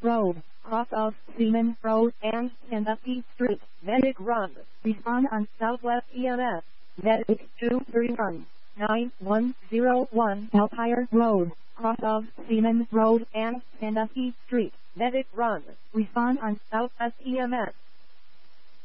Road, cross of Seaman Road and Sandusky Street, Medic Run. Respond on Southwest EMS. Medic 231-9101 Alpire Road, cross of Seaman Road and Sandusky Street, Medic Run. Respond on Southwest EMS.